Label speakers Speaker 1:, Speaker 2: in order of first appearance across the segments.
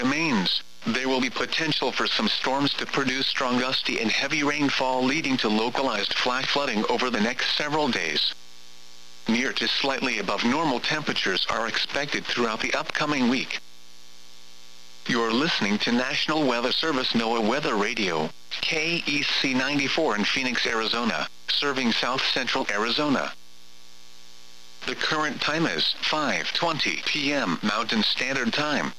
Speaker 1: remains. There will be potential for some storms to produce strong gusty and heavy rainfall, leading to localized flash flooding over the next several days. Near to slightly above normal temperatures are expected throughout the upcoming week. You're listening to National Weather Service NOAA Weather Radio, KEC 94 in Phoenix, Arizona, serving South Central Arizona. The current time is 5:20 p.m. Mountain Standard Time.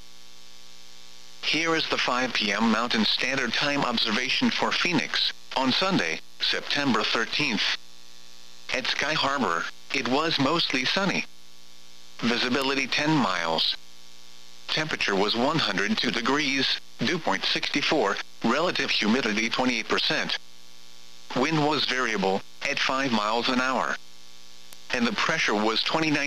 Speaker 1: Here is the 5 p.m. Mountain Standard Time observation for Phoenix, on Sunday, September 13th. At Sky Harbor, it was mostly sunny. Visibility 10 miles. Temperature was 102 degrees, dew point 64, relative humidity 28%. Wind was variable, at 5 miles an hour. And the pressure was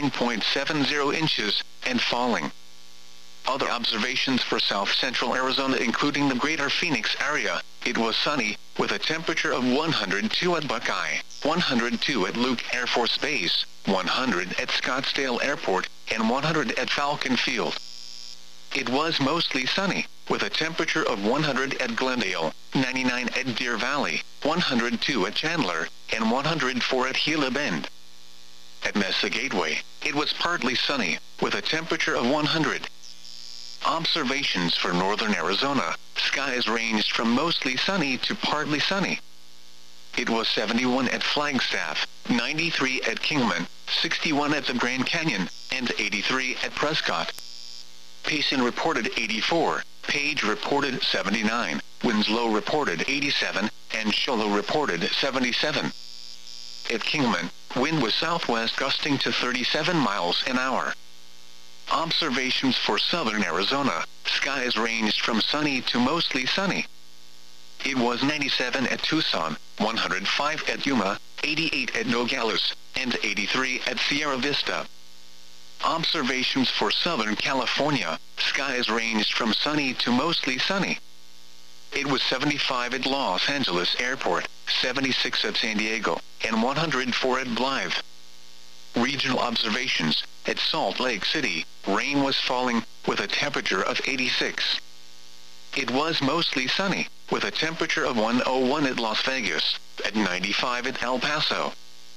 Speaker 1: 29.70 inches, and falling. Other observations for South Central Arizona, including the greater Phoenix area, it was sunny, with a temperature of 102 at Buckeye, 102 at Luke Air Force Base, 100 at Scottsdale Airport, and 100 at Falcon Field. It was mostly sunny, with a temperature of 100 at Glendale, 99 at Deer Valley, 102 at Chandler, and 104 at Gila Bend. At Mesa Gateway, it was partly sunny, with a temperature of 100. Observations for northern Arizona, skies ranged from mostly sunny to partly sunny. It was 71 at Flagstaff, 93 at Kingman, 61 at the Grand Canyon, and 83 at Prescott. Payson reported 84, Page reported 79, Winslow reported 87, and Shoalo reported 77. At Kingman, wind was southwest gusting to 37 miles an hour. Observations for southern Arizona, skies ranged from sunny to mostly sunny. It was 97 at Tucson, 105 at Yuma, 88 at Nogales, and 83 at Sierra Vista. Observations for Southern California, skies ranged from sunny to mostly sunny. It was 75 at Los Angeles Airport, 76 at San Diego, and 104 at Blythe. Regional observations, at Salt Lake City, rain was falling, with a temperature of 86. It was mostly sunny, with a temperature of 101 at Las Vegas, at 95 at El Paso.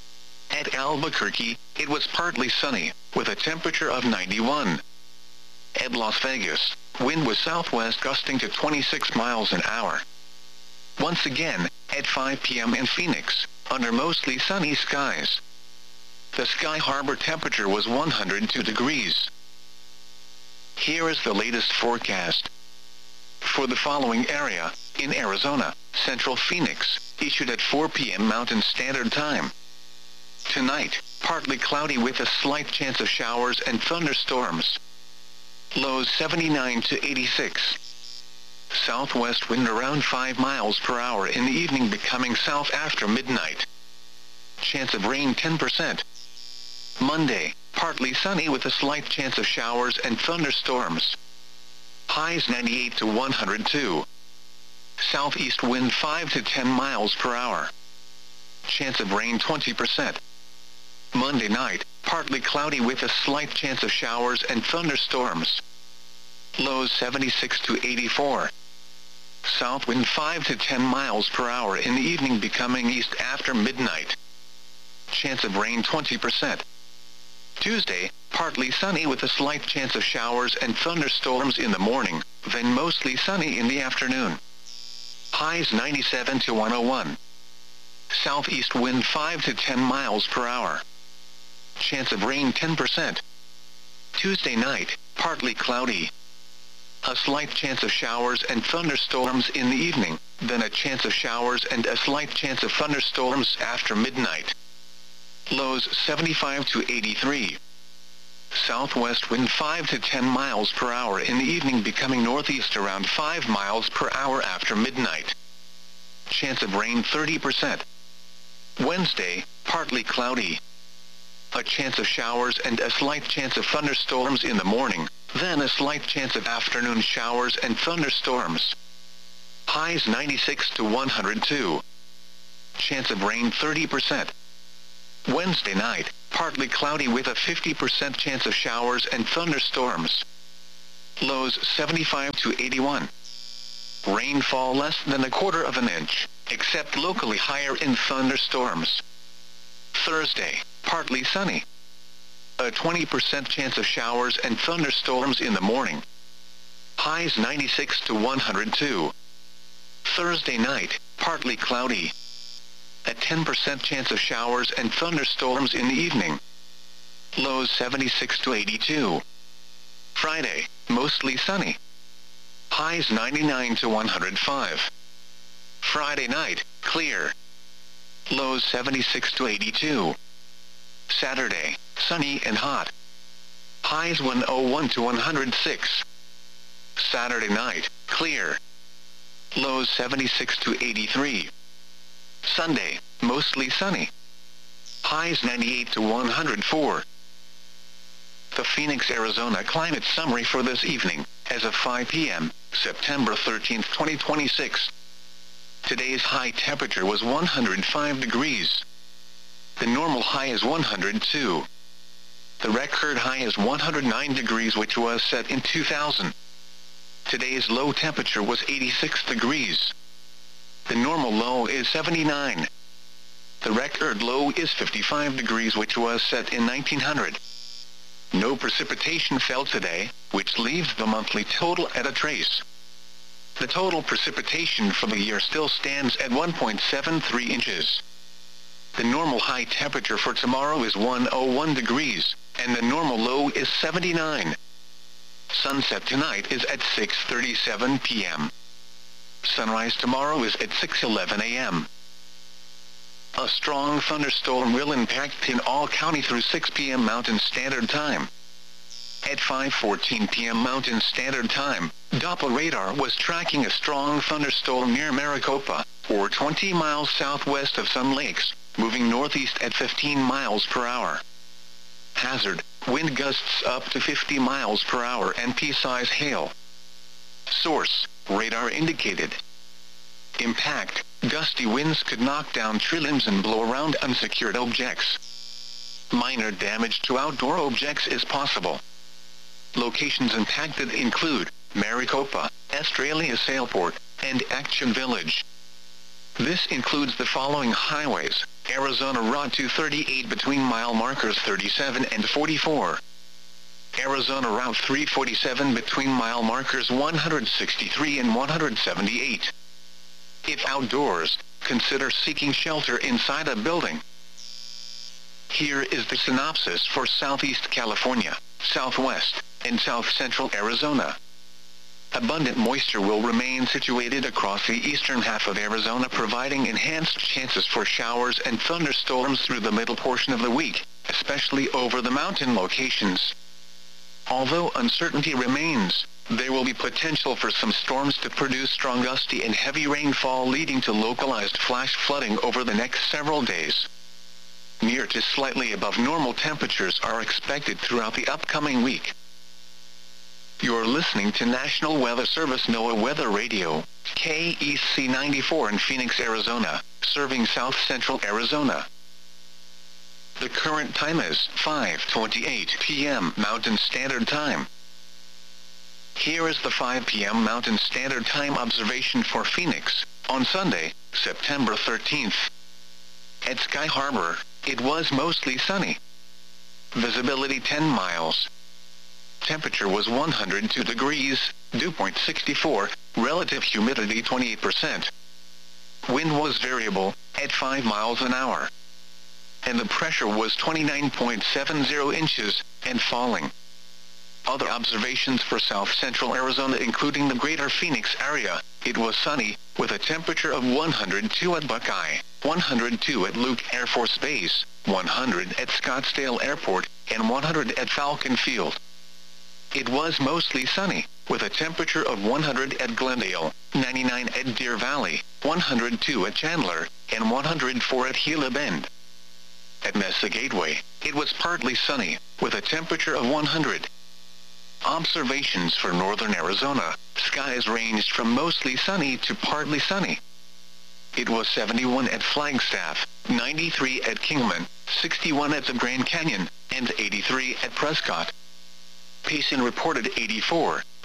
Speaker 1: At Albuquerque, it was partly sunny, with a temperature of 91. At Las Vegas, wind was southwest gusting to 26 miles an hour. Once again, at 5 p.m. in Phoenix, under mostly sunny skies. The Sky Harbor temperature was 102 degrees. Here is the latest forecast. For the following area, in Arizona, Central Phoenix, issued at 4 p.m. Mountain Standard Time. Tonight, partly cloudy with a slight chance of showers and thunderstorms. Lows 79 to 86. Southwest wind around 5 miles per hour in the evening, becoming south after midnight. Chance of rain 10%. Monday, partly sunny with a slight chance of showers and thunderstorms. Highs 98 to 102. Southeast wind 5 to 10 miles per hour. Chance of rain 20%. Monday night, partly cloudy with a slight chance of showers and thunderstorms. Lows 76 to 84. South wind 5 to 10 miles per hour in the evening, becoming east after midnight. Chance of rain 20%. Tuesday, partly sunny with a slight chance of showers and thunderstorms in the morning, then mostly sunny in the afternoon. Highs 97 to 101. Southeast wind 5 to 10 miles per hour. Chance of rain 10%. Tuesday night, partly cloudy. A slight chance of showers and thunderstorms in the evening, then a chance of showers and a slight chance of thunderstorms after midnight. Lows 75 to 83. Southwest wind 5 to 10 miles per hour in the evening, becoming northeast around 5 miles per hour after midnight. Chance of rain 30%. Wednesday, partly cloudy. A chance of showers and a slight chance of thunderstorms in the morning, then a slight chance of afternoon showers and thunderstorms. Highs 96 to 102. Chance of rain 30%. Wednesday night, partly cloudy with a 50% chance of showers and thunderstorms. Lows 75 to 81. Rainfall less than a quarter of an inch, except locally higher in thunderstorms. Thursday, partly sunny. A 20% chance of showers and thunderstorms in the morning. Highs 96 to 102. Thursday night, partly cloudy. A 10% chance of showers and thunderstorms in the evening. Lows 76 to 82. Friday, mostly sunny. Highs 99 to 105. Friday night, clear. Lows 76 to 82. Saturday, sunny and hot. Highs 101 to 106. Saturday night, clear. Lows 76 to 83. Sunday, mostly sunny. Highs 98 to 104. The Phoenix, Arizona climate summary for this evening, as of 5 p.m., September 13, 2026. Today's high temperature was 105 degrees. The normal high is 102. The record high is 109 degrees, which was set in 2000. Today's low temperature was 86 degrees. The normal low is 79. The record low is 55 degrees, which was set in 1900. No precipitation fell today, which leaves the monthly total at a trace. The total precipitation for the year still stands at 1.73 inches. The normal high temperature for tomorrow is 101 degrees, and the normal low is 79. Sunset tonight is at 6:37 p.m. Sunrise tomorrow is at 6:11 a.m. A strong thunderstorm will impact Pinal County through 6 p.m. Mountain Standard Time. At 5:14 p.m. Mountain Standard Time, Doppler radar was tracking a strong thunderstorm near Maricopa, or 20 miles southwest of Sun Lakes, moving northeast at 15 miles per hour. Hazard, wind gusts up to 50 miles per hour and pea-size hail. Source, radar indicated. Impact, gusty winds could knock down tree limbs and blow around unsecured objects. Minor damage to outdoor objects is possible. Locations impacted include Maricopa, Estrella Sailport, and Action Village. This includes the following highways: Arizona Route 238 between mile markers 37 and 44. Arizona Route 347 between mile markers 163 and 178. If outdoors, consider seeking shelter inside a building. Here is the synopsis for Southeast California, Southwest, and South Central Arizona. Abundant moisture will remain situated across the eastern half of Arizona, providing enhanced chances for showers and thunderstorms through the middle portion of the week, especially over the mountain locations. Although uncertainty remains, there will be potential for some storms to produce strong gusty and heavy rainfall, leading to localized flash flooding over the next several days. Near to slightly above normal temperatures are expected throughout the upcoming week. You're listening to National Weather Service NOAA Weather Radio, KEC 94 in Phoenix, Arizona, serving South Central Arizona. The current time is 5:28 p.m. Mountain Standard Time. Here is the 5 p.m. Mountain Standard Time observation for Phoenix, on Sunday, September 13th. At Sky Harbor, it was mostly sunny. Visibility 10 miles. Temperature was 102 degrees, dew point 64, relative humidity 28%. Wind was variable, at 5 miles an hour. And the pressure was 29.70 inches, and falling. Other observations for South Central Arizona, including the greater Phoenix area, it was sunny, with a temperature of 102 at Buckeye, 102 at Luke Air Force Base, 100 at Scottsdale Airport, and 100 at Falcon Field. It was mostly sunny, with a temperature of 100 at Glendale, 99 at Deer Valley, 102 at Chandler, and 104 at Gila Bend. At Mesa Gateway, it was partly sunny, with a temperature of 100. Observations for northern Arizona, skies ranged from mostly sunny to partly sunny. It was 71 at Flagstaff, 93 at Kingman, 61 at the Grand Canyon, and 83 at Prescott. Payson reported 84,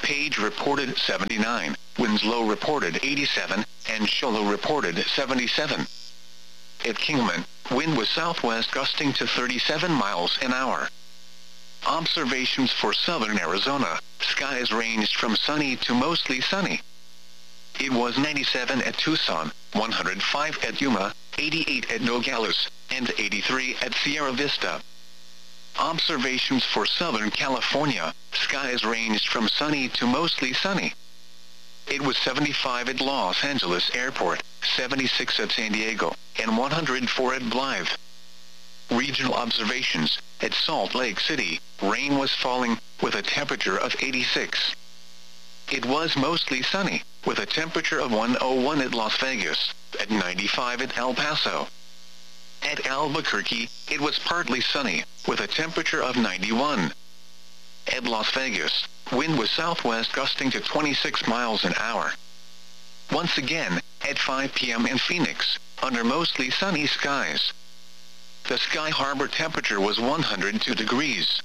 Speaker 1: Page reported 79, Winslow reported 87, and Show Low reported 77. At Kingman, wind was southwest gusting to 37 miles an hour. Observations for southern Arizona, skies ranged from sunny to mostly sunny. It was 97 at Tucson, 105 at Yuma, 88 at Nogales, and 83 at Sierra Vista. Observations for Southern California, skies ranged from sunny to mostly sunny. It was 75 at Los Angeles Airport, 76 at San Diego, and 104 at Blythe. Regional observations, at Salt Lake City, rain was falling, with a temperature of 86. It was mostly sunny, with a temperature of 101 at Las Vegas, at 95 at El Paso. At Albuquerque, it was partly sunny, with a temperature of 91. At Las Vegas, wind was southwest gusting to 26 miles an hour. Once again, at 5 p.m. in Phoenix, under mostly sunny skies. The Sky Harbor temperature was 102 degrees.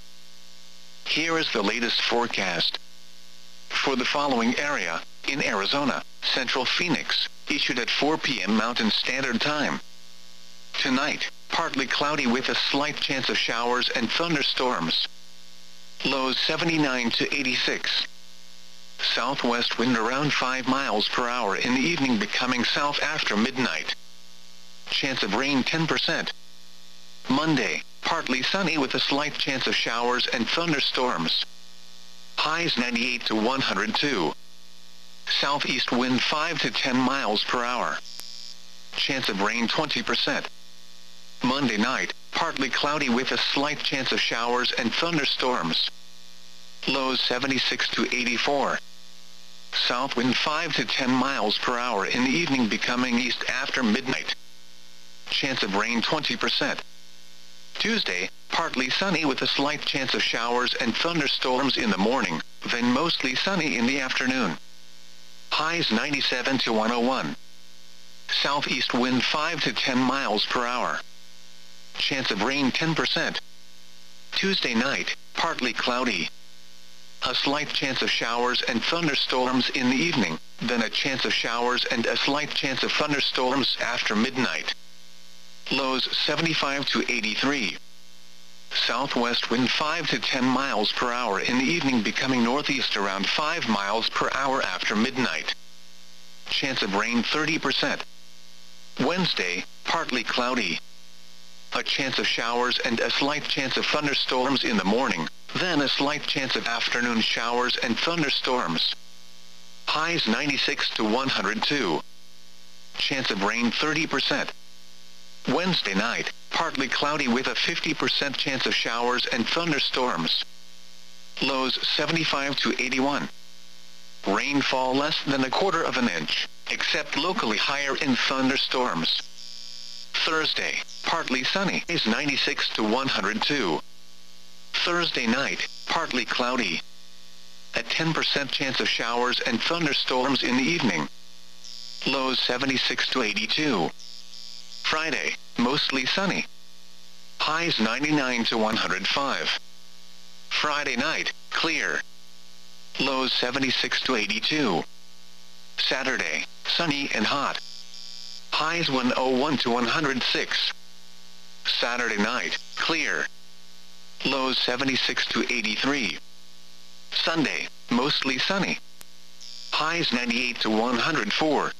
Speaker 1: Here is the latest forecast. For the following area, in Arizona, Central Phoenix, issued at 4 p.m. Mountain Standard Time. Tonight, partly cloudy with a slight chance of showers and thunderstorms. Lows 79 to 86. Southwest wind around 5 miles per hour in the evening, becoming south after midnight. Chance of rain 10%. Monday, partly sunny with a slight chance of showers and thunderstorms. Highs 98 to 102. Southeast wind 5 to 10 miles per hour. Chance of rain 20%. Monday night, partly cloudy with a slight chance of showers and thunderstorms. Lows 76 to 84. South wind 5 to 10 miles per hour in the evening, becoming east after midnight. Chance of rain 20%. Tuesday, partly sunny with a slight chance of showers and thunderstorms in the morning, then mostly sunny in the afternoon. Highs 97 to 101. Southeast wind 5 to 10 miles per hour. Chance of rain 10%. Tuesday night, partly cloudy. A slight chance of showers and thunderstorms in the evening, then a chance of showers and a slight chance of thunderstorms after midnight. Lows 75 to 83. Southwest wind 5 to 10 miles per hour in the evening, becoming northeast around 5 miles per hour after midnight. Chance of rain 30%. Wednesday, partly cloudy. A chance of showers and a slight chance of thunderstorms in the morning, then a slight chance of afternoon showers and thunderstorms. Highs 96 to 102. Chance of rain 30%. Wednesday night, partly cloudy with a 50% chance of showers and thunderstorms. Lows 75 to 81. Rainfall less than 1/4 of an inch, except locally higher in thunderstorms. Thursday, partly sunny, is 96 to 102. Thursday night, partly cloudy. A 10% chance of showers and thunderstorms in the evening. Lows 76 to 82. Friday, mostly sunny. Highs 99 to 105. Friday night, clear. Lows 76 to 82. Saturday, sunny and hot. Highs 101 to 106. Saturday night, clear. Lows 76 to 83. Sunday, mostly sunny. Highs 98 to 104.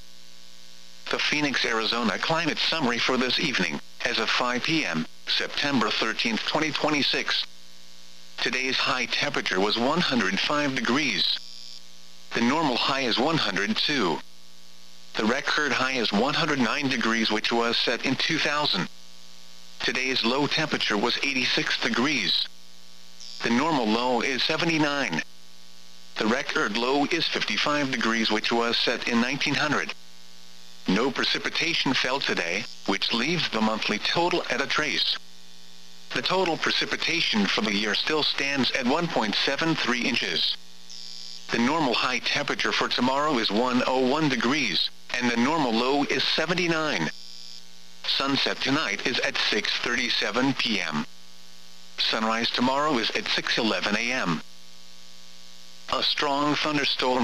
Speaker 1: The Phoenix, Arizona climate summary for this evening, as of 5 p.m., September 13, 2026. Today's high temperature was 105 degrees. The normal high is 102. The record high is 109 degrees, which was set in 2000. Today's low temperature was 86 degrees. The normal low is 79. The record low is 55 degrees, which was set in 1900. No precipitation fell today, which leaves the monthly total at a trace. The total precipitation for the year still stands at 1.73 inches. The normal high temperature for tomorrow is 101 degrees, and the normal low is 79. Sunset tonight is at 6:37 p.m. Sunrise tomorrow is at 6:11 a.m. A strong thunderstorm